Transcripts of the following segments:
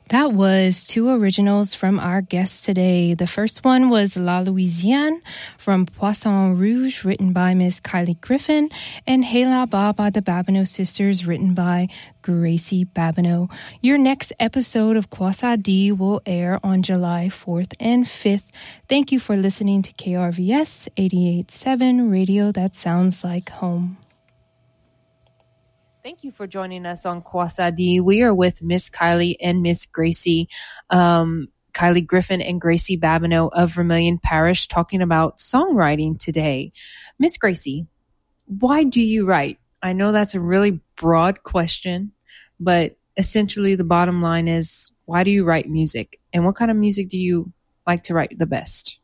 That was two originals from our guests today. The first one was La Louisiane from Poisson Rouge, written by Miss Kylie Griffin, and Hey La Ba by the Babineau Sisters, written by Gracie Babineau. Your next episode of Kwasa D will air on July 4th and 5th. Thank you for listening to KRVS 88.7 Radio that sounds like home. Thank you for joining us on Kwasa D. We are with Miss Kylie and Miss Gracie, Kylie Griffin and Gracie Babineau of Vermilion Parish, talking about songwriting today. Miss Gracie, why do you write? I know that's a really broad question, but essentially the bottom line is, why do you write music? And what kind of music do you like to write the best?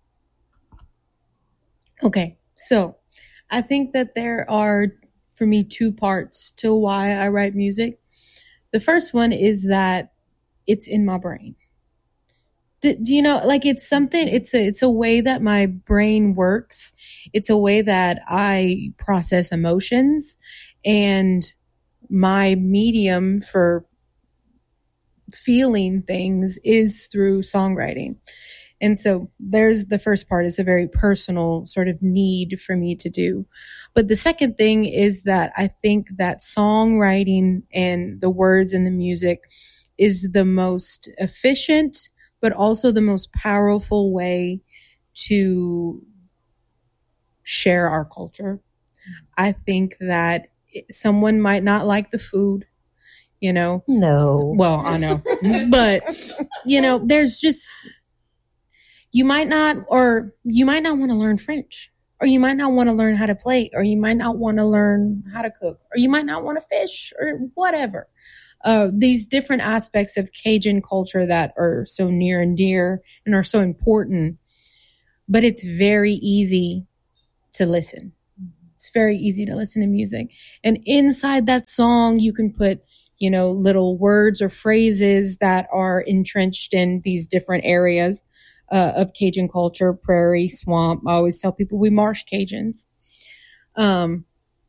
Okay, so I think that there are, for me, two parts to why I write music. The first one is that it's in my brain. Do you know, like, it's something, it's a way that my brain works. It's a way that I process emotions, and my medium for feeling things is through songwriting. And so there's the first part. Is a very personal sort of need for me to do. But the second thing is that I think that songwriting and the words and the music is the most efficient, but also the most powerful way to share our culture. I think that someone might not like the food, you know. No. Well, I know. But, you know, there's just... You might not want to learn French, or you might not want to learn how to play, or you might not want to learn how to cook, or you might not want to fish, or whatever. These different aspects of Cajun culture that are so near and dear and are so important, but it's very easy to listen. It's very easy to listen to music. And inside that song, you can put, you know, little words or phrases that are entrenched in these different areas of Cajun culture: prairie, swamp. I always tell people we marsh Cajuns. And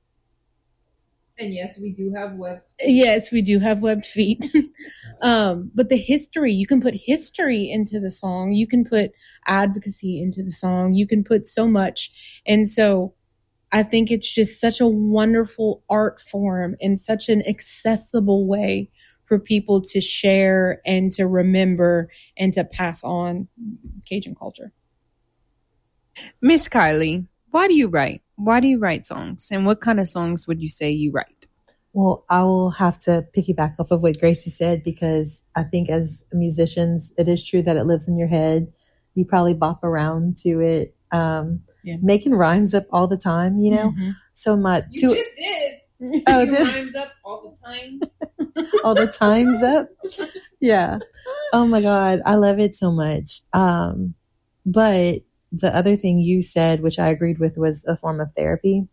yes, we do have webbed feet. But the history, you can put history into the song. You can put advocacy into the song. You can put so much. And so I think it's just such a wonderful art form and such an accessible way for people to share and to remember and to pass on Cajun culture. Miss Kylie, why do you write? Why do you write songs? And what kind of songs would you say you write? Well, I will have to piggyback off of what Gracie said, because I think as musicians, it is true that it lives in your head. You probably bop around to it, making rhymes up all the time, you know? Mm-hmm. So You just did. Oh, did rhymes up all the time. All the time's up. Yeah. Oh my God. I love it so much. But the other thing you said, which I agreed with, was a form of therapy.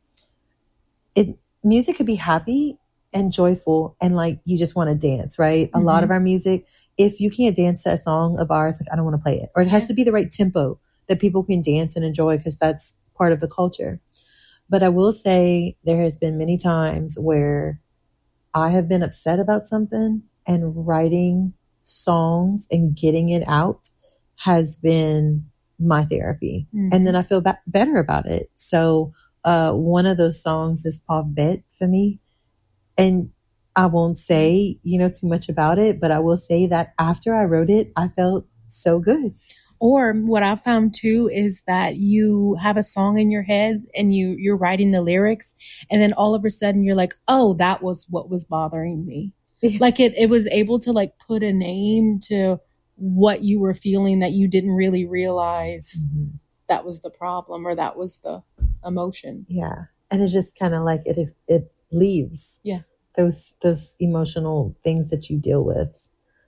Music could be happy and joyful, and like you just want to dance, right? Mm-hmm. A lot of our music, if you can't dance to a song of ours, like, I don't want to play it. Or it has to be the right tempo that people can dance and enjoy, because that's part of the culture. But I will say there has been many times where I have been upset about something, and writing songs and getting it out has been my therapy. Mm-hmm. And then I feel better about it. So one of those songs is Pauvre Bête for me. And I won't say, too much about it, but I will say that after I wrote it, I felt so good. Or what I found too is that you have a song in your head and you're writing the lyrics, and then all of a sudden you're like, oh, that was what was bothering me. Like it was able to like put a name to what you were feeling that you didn't really realize that was the problem or that was the emotion. Yeah. And it's just kind of like it leaves those emotional things that you deal with.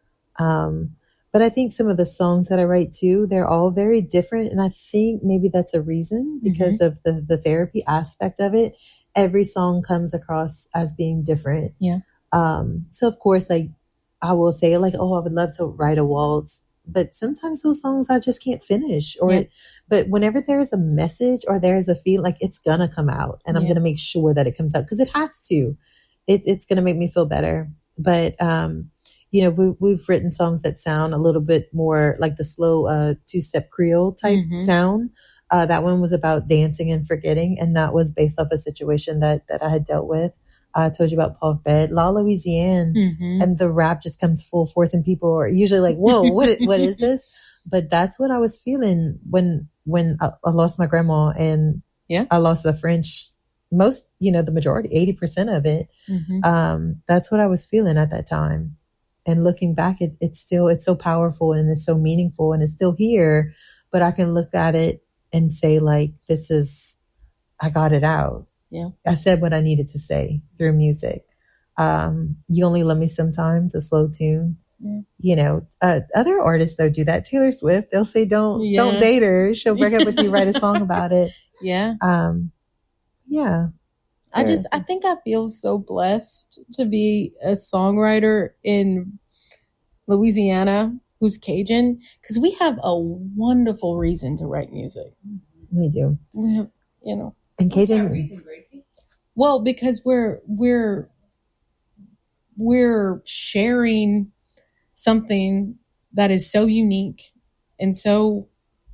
But I think some of the songs that I write too, they're all very different. And I think maybe that's a reason because of the therapy aspect of it. Every song comes across as being different. Yeah. So of course, like I will say like, oh, I would love to write a waltz, but sometimes those songs I just can't finish but whenever there's a message or there's a feel, like it's gonna come out, and I'm gonna make sure that it comes out because it has to. It's gonna make me feel better. But, you know, we've written songs that sound a little bit more like the slow two-step Creole type sound. That one was about dancing and forgetting, and that was based off a situation that I had dealt with. I told you about Pauvre Bête, La Louisiane, and the rap just comes full force, and people are usually like, "Whoa, what is this?" But that's what I was feeling when I lost my grandma, and I lost the French. Most, you know, the majority, 80% of it. That's what I was feeling at that time. And looking back, it's so powerful and it's so meaningful and it's still here. But I can look at it and say, like, I got it out. Yeah. I said what I needed to say through music. You Only Love Me Sometimes, a slow tune. Yeah. You know, other artists though do that. Taylor Swift, they'll say, don't date her. She'll break up with you, write a song about it. Yeah. Yeah. I think I feel so blessed to be a songwriter in Louisiana who's Cajun, because we have a wonderful reason to write music. We do. We have, you know. And Cajun reason, Gracie? Well, because we're sharing something that is so unique and so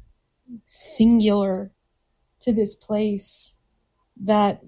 singular to this place that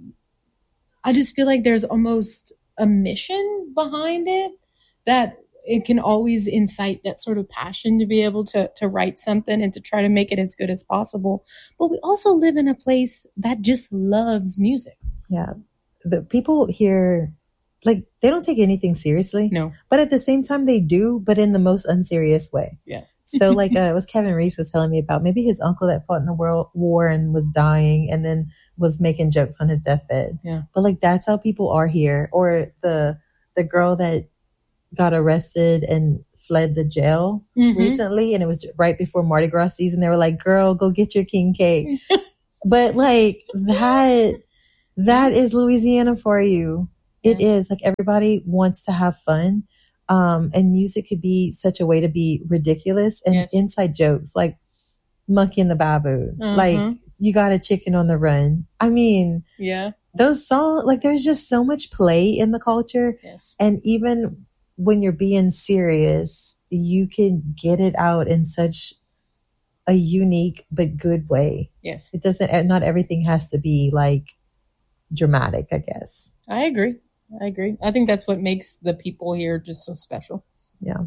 I just feel like there's almost a mission behind it, that it can always incite that sort of passion to be able to write something and to try to make it as good as possible. But we also live in a place that just loves music. Yeah. The people here, like, they don't take anything seriously. No. But at the same time they do, but in the most unserious way. Yeah. So like it was Kevin Reese was telling me about maybe his uncle that fought in the World War and was dying and then was making jokes on his deathbed. Yeah. But like that's how people are here. Or the girl that got arrested and fled the jail recently, and it was right before Mardi Gras season. They were like, "Girl, go get your king cake." But like that is Louisiana for you. It is like everybody wants to have fun. And music could be such a way to be ridiculous and inside jokes like Monkey and the Baboon. Like You Got a Chicken on the Run. I mean, those songs, like there's just so much play in the culture. Yes. And even when you're being serious, you can get it out in such a unique but good way. Yes. It doesn't, not everything has to be like dramatic, I guess. I agree. I think that's what makes the people here just so special. Yeah.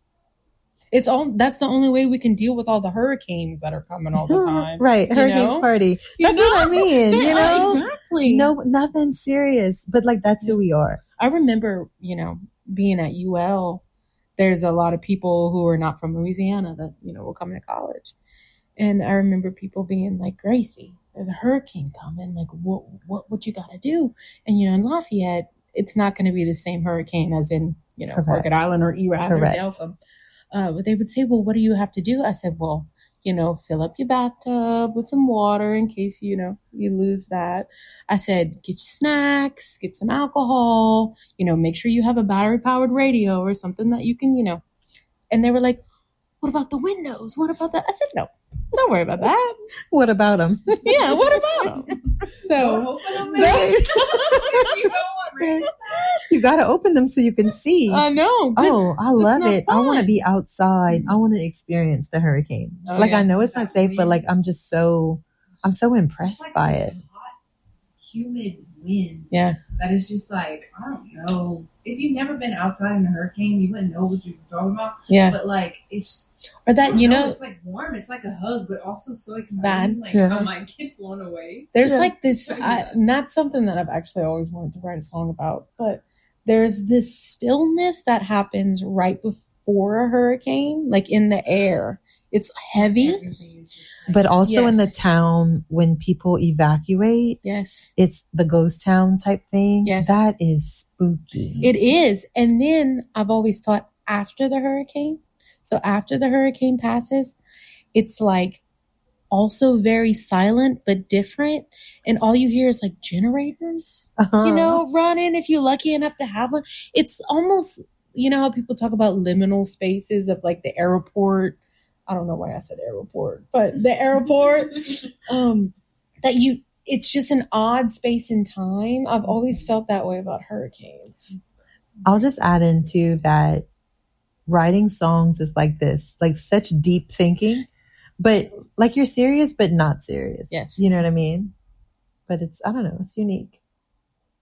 That's the only way we can deal with all the hurricanes that are coming all the time. Right. Hurricane party. That's what I mean. You know? Exactly. No, nothing serious, but like, that's who we are. I remember, being at UL, there's a lot of people who are not from Louisiana that, will come to college. And I remember people being like, "Gracie, there's a hurricane coming. Like, what you got to do?" And, in Lafayette, it's not going to be the same hurricane as in, Crooked Island or Erath or Delcom. But they would say, "Well, what do you have to do?" I said, "Well, fill up your bathtub with some water in case, you lose that." I said, "Get your snacks, get some alcohol, make sure you have a battery powered radio or something that you can, And they were like, "What about the windows? What about that?" I said, "No, don't worry about that." What about them? Yeah, what about them? So you got to open them so you can see. I know. Oh, I love it. Fun. I want to be outside. I want to experience the hurricane. I know it's not safe, but like I'm so impressed by it. Hot, humid wind. Yeah. That is just like, I don't know. If you've never been outside in a hurricane, you wouldn't know what you're talking about. Yeah. But like, it's or that it's like warm. It's like a hug, but also so exciting. Like I might get blown away. There's like this, and that's something that I've actually always wanted to write a song about. But there's this stillness that happens right before a hurricane, like in the air. It's heavy. But also in the town, when people evacuate, it's the ghost town type thing. Yes. That is spooky. It is. And then I've always thought after the hurricane, so after the hurricane passes, it's like also very silent but different. And all you hear is like generators, running if you're lucky enough to have one. It's almost, how people talk about liminal spaces of like the airport. I don't know why I said airport, but the airport, it's just an odd space in time. I've always felt that way about hurricanes. I'll just add into that writing songs is like this, like such deep thinking, but like you're serious, but not serious. Yes. You know what I mean? But it's, I don't know, it's unique.